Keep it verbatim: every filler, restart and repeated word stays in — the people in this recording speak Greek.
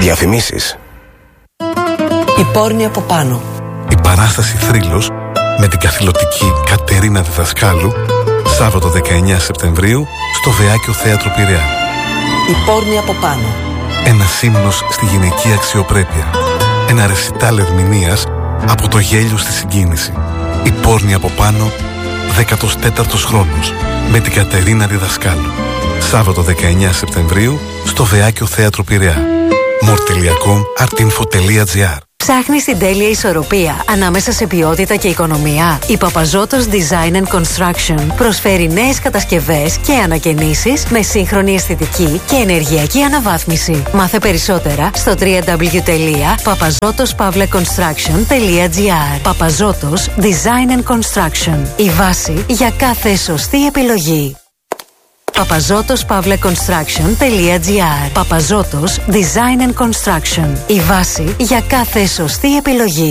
Διαφημίσεις. Η πόρνη από πάνω. Η παράσταση Θρύλος με την καθηλωτική Κατερίνα Διδασκάλου, Σάββατο δεκαεννέα Σεπτεμβρίου στο Βεάκιο Θέατρο Πειραιά. Η πόρνη από πάνω. Ένας ύμνος στη γυναική αξιοπρέπεια. Ένα ρεσιτάλ ερμηνείας από το γέλιο στη συγκίνηση. Η πόρνη από πάνω, δέκατος τέταρτος χρόνος, με την Κατερίνα Διδασκάλου. Σάββατο δεκαεννέα Σεπτεμβρίου στο Βεάκιο Θέατρο Πειραιά. μορ τελεία κομ artinfo τελεία gr. Ψάχνεις την τέλεια ισορροπία ανάμεσα σε ποιότητα και οικονομία? Η Παπαζώτος Design and Construction προσφέρει νέες κατασκευές και ανακαινήσεις με σύγχρονη αισθητική και ενεργειακή αναβάθμιση. Μάθε περισσότερα στο double-u double-u double-u τελεία παπαζώτος παύλα κονστράκσιον τελεία gr. Παπαζώτος Design and Construction. Η βάση για κάθε σωστή επιλογή. παπαζώτος παύλα κονστράκσιον τελεία gr. Παπαζώτος Design and Construction. Η βάση για κάθε σωστή επιλογή.